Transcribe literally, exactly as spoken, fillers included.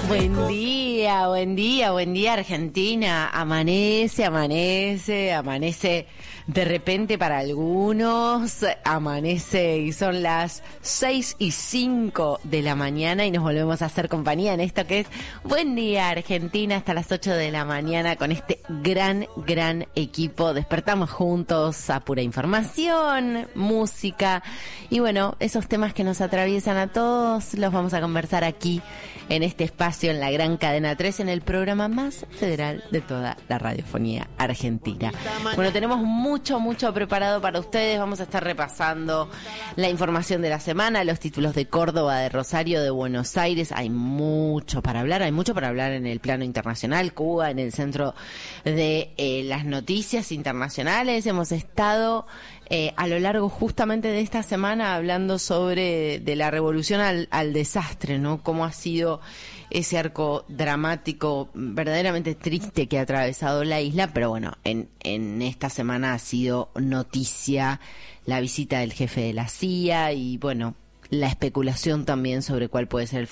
Buen día, buen día, buen día Argentina. Amanece, amanece, amanece de repente para algunos, amanece y son las seis y cinco de la mañana y nos volvemos a hacer compañía en esto que es Buen Día Argentina hasta las ocho de la mañana con este gran, gran equipo. Despertamos juntos a pura información, música y bueno, esos temas que nos atraviesan a todos los vamos a conversar aquí en este espacio en la gran cadena tres, en el programa más federal de toda la radiofonía argentina. Bueno, tenemos mucho, mucho preparado para ustedes. Vamos a estar repasando la información de la semana, los títulos de Córdoba, de Rosario, de Buenos Aires. Hay mucho para hablar, hay mucho para hablar en el plano internacional. Cuba en el centro de eh, las noticias internacionales. Hemos estado eh, a lo largo justamente de esta semana hablando sobre de la revolución al, al desastre, ¿no? Cómo ha sido ese arco dramático, verdaderamente triste que ha atravesado la isla, pero bueno, en, en esta semana ha sido noticia la visita del jefe de la C I A y bueno, la especulación también sobre cuál puede ser el